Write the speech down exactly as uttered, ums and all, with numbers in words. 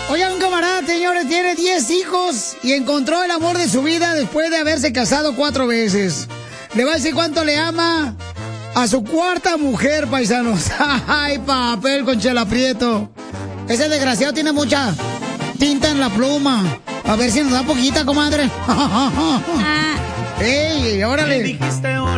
Oiga, un camarada, señores, tiene diez hijos y encontró el amor de su vida después de haberse casado cuatro veces. Le va a decir cuánto le ama a su cuarta mujer, paisanos. Ay, papel con Chela Prieto. Ese desgraciado tiene mucha tinta en la pluma. A ver si nos da poquita, comadre. ¡Ey, órale!